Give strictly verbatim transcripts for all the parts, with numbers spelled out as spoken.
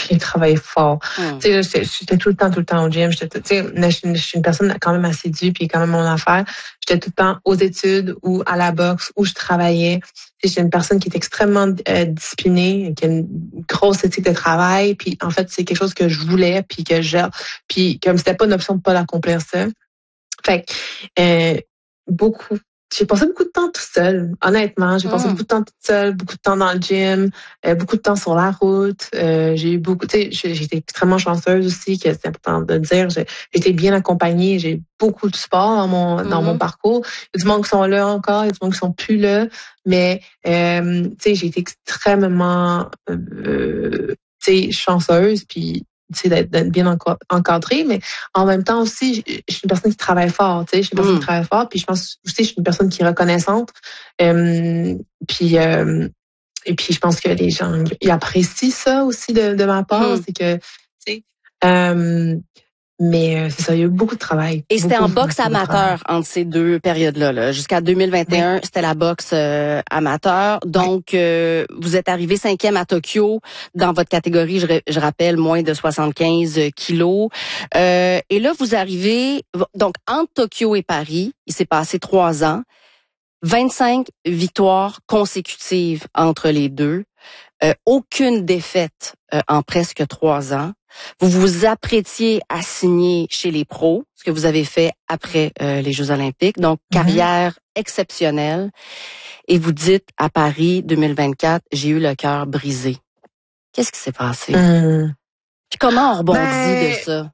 quelqu'un qui travaille fort. Mm. Tu sais, j'étais tout le temps, tout le temps au gym. J'étais, tu sais, je suis une personne quand même assidue, puis quand même mon affaire. J'étais tout le temps aux études ou à la boxe où je travaillais. Tu sais, j'étais une personne qui est extrêmement euh, disciplinée, qui a une grosse éthique de travail. Puis en fait, c'est quelque chose que je voulais, puis que je, puis comme c'était pas une option de pas l'accomplir ça. Fait que euh, beaucoup. J'ai passé beaucoup de temps tout seul, honnêtement. J'ai passé mmh. beaucoup de temps toute seule, beaucoup de temps dans le gym, euh, beaucoup de temps sur la route. Euh, j'ai eu beaucoup, tu sais, j'ai, j'ai été extrêmement chanceuse aussi, que c'est important de le dire. J'ai, j'ai été bien accompagnée, j'ai beaucoup de support dans mon mmh. dans mon parcours. Il y a du monde qui sont là encore, il y a du monde qui sont plus là, mais euh, tu sais, j'ai été extrêmement, euh, tu sais, chanceuse, puis d'être, d'être bien encadrée, mais en même temps aussi, je suis une personne qui travaille fort, tu sais, je suis une personne mm. qui travaille fort, puis je pense aussi, je suis une personne qui est reconnaissante, euh, puis euh, et puis je pense que les gens ils apprécient ça aussi de, de ma part, mm. c'est que, tu sais, euh, mais euh, c'est ça, il y a eu beaucoup de travail. Et c'était beaucoup, en boxe amateur entre ces deux périodes-là. Là. Jusqu'à deux mille vingt et un, oui. c'était la boxe euh, amateur. Donc, oui. euh, vous êtes arrivé cinquième à Tokyo dans votre catégorie, je, je rappelle, moins de soixante-quinze kilos. Euh, et là, vous arrivez, donc entre Tokyo et Paris, il s'est passé trois ans, vingt-cinq victoires consécutives entre les deux, euh, aucune défaite euh, en presque trois ans. Vous vous apprêtiez à signer chez les pros, ce que vous avez fait après euh, les Jeux olympiques. Donc, mm-hmm. carrière exceptionnelle. Et vous dites, à Paris deux mille vingt-quatre, j'ai eu le cœur brisé. Qu'est-ce qui s'est passé? Mm. Puis comment on rebondit ben, de ça?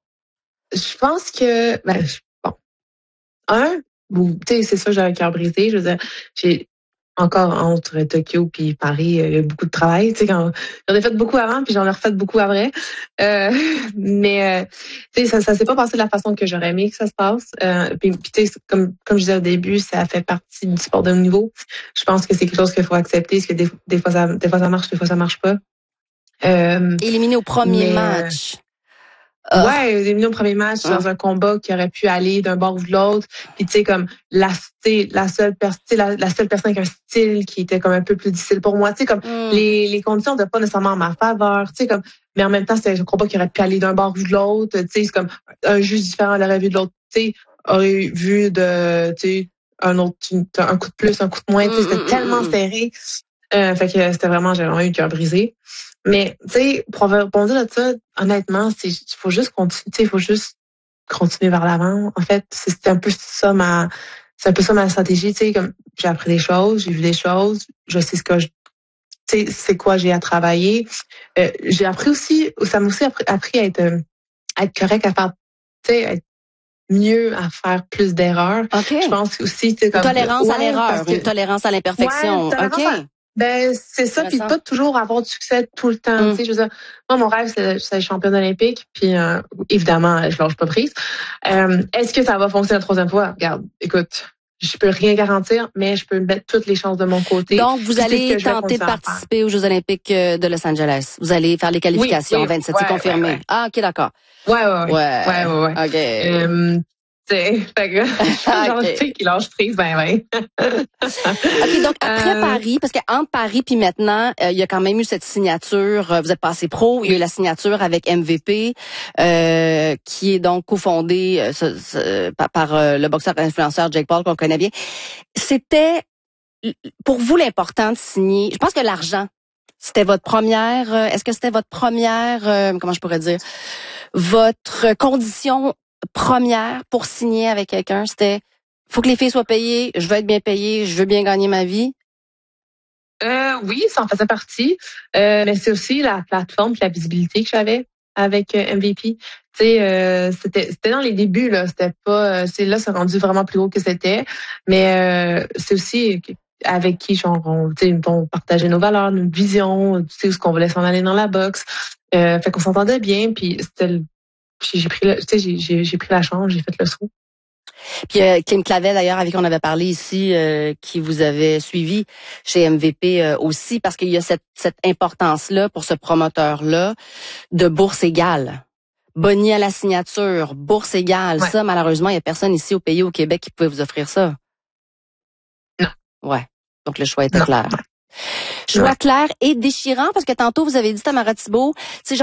Je pense que, ben, bon, un, tu sais, c'est ça, j'ai le cœur brisé. Je veux dire, j'ai encore entre Tokyo puis Paris, il y a beaucoup de travail. Tu sais, quand j'en ai fait beaucoup avant, puis j'en ai refait beaucoup après. Euh, mais euh, tu sais, ça, ça s'est pas passé de la façon que j'aurais aimé que ça se passe. Euh, puis, puis tu sais, comme comme je disais au début, ça fait partie du sport de haut niveau. Je pense que c'est quelque chose qu'il faut accepter, parce que des, des fois ça, des fois ça marche, des fois ça marche pas. Euh, Éliminé au premier mais, match. Uh. Ouais, éliminé au premier match uh. dans un combat qui aurait pu aller d'un bord ou de l'autre. Puis tu sais comme la la seule personne la, la seule personne avec un style qui était comme un peu plus difficile pour moi, tu sais comme mm. les les conditions n'étaient pas nécessairement en ma faveur, tu sais comme mais en même temps c'était un combat qui aurait pu aller d'un bord ou de l'autre, tu sais c'est comme un juge différent l'aurait vu de l'autre, tu sais aurait vu de tu sais un autre un coup de plus, un coup de moins, mm, tu sais c'était mm, tellement mm. serré. Euh, fait que c'était vraiment j'ai vraiment eu le cœur brisé. Mais, tu sais, pour répondre à ça, honnêtement, c'est, il faut juste continuer, tu sais, il faut juste continuer vers l'avant. En fait, c'est un peu ça ma, c'est un peu ça ma stratégie, tu sais, comme, j'ai appris des choses, j'ai vu des choses, je sais ce que je, tu sais, c'est quoi j'ai à travailler. Euh, j'ai appris aussi, ça m'a aussi appris, appris à être, à être correct, à faire, tu sais, être mieux, à faire plus d'erreurs. Okay. Je pense aussi, tu sais, comme. Une tolérance ouais, à l'erreur, que, une tolérance à l'imperfection. Ouais, OK. À... Ben c'est ça, puis pas toujours avoir du succès tout le temps. Mm. Tu sais, je veux dire, moi mon rêve c'est d'être championne olympique, puis euh, évidemment je lâche pas prise. Euh, est-ce que ça va fonctionner la troisième fois? Regarde, écoute, je peux rien garantir, mais je peux mettre toutes les chances de mon côté. Donc vous allez tenter de participer aux Jeux olympiques de Los Angeles. Vous allez faire les qualifications. Oui, oui, vingt-sept, ouais, c'est confirmé. Ouais, ouais. Ah ok, d'accord. Ouais ouais ouais. Ouais ouais ouais. ouais. Ok. Euh, fait que, genre, okay. Tu sais, qui lâche prise, ben, ben. OK, donc, après euh... Paris, parce qu'entre Paris puis maintenant, euh, il y a quand même eu cette signature, euh, vous êtes passé pro, il y a eu la signature avec M V P, euh, qui est donc cofondé euh, ce, ce, par, par euh, le boxeur influenceur Jake Paul, qu'on connaît bien. C'était, pour vous, l'important de signer, je pense que l'argent, c'était votre première, euh, est-ce que c'était votre première, euh, comment je pourrais dire, votre condition première pour signer avec quelqu'un, c'était faut que les filles soient payées, je veux être bien payée, je veux bien gagner ma vie? Euh, oui, ça en faisait partie. Euh, mais c'est aussi la plateforme et la visibilité que j'avais avec euh, M V P. Tu sais, euh, c'était c'était dans les débuts là, c'était pas euh, c'est là c'est rendu vraiment plus haut que c'était, mais euh, c'est aussi avec qui genre on tu sais on partageait nos valeurs, nos visions, tu sais où ce qu'on voulait s'en aller dans la boxe. Euh, fait qu'on s'entendait bien, puis c'était le Puis j'ai pris, le, tu sais, j'ai, j'ai, j'ai pris la chance, j'ai fait le saut. Puis euh, Kim Clavel, d'ailleurs, avec qui on avait parlé ici, euh, qui vous avait suivi chez M V P euh, aussi, parce qu'il y a cette, cette importance-là pour ce promoteur-là de bourse égale. Boni à la signature, bourse égale. Ouais. Ça, malheureusement, il y a personne ici au pays, au Québec, qui pouvait vous offrir ça. Non. Ouais. Donc le choix était non. clair. Choix ouais. clair et déchirant, parce que tantôt, vous avez dit, Tamara Thibault, tu sais,